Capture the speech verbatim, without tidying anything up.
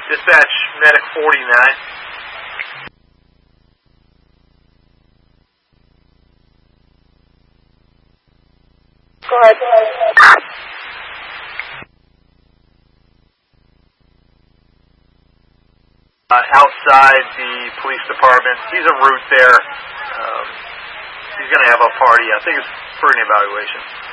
Dispatch Medic forty-nine. Go ahead. Go ahead. Uh, outside the police department. He's en route there. Um, he's going to have a party. I think it's for an evaluation.